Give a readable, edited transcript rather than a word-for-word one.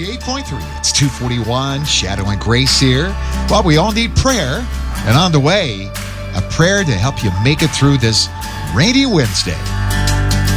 98.3. It's 241, Shadow and Grace here. Well, we all need prayer. And on the way, a prayer to help you make it through this rainy Wednesday.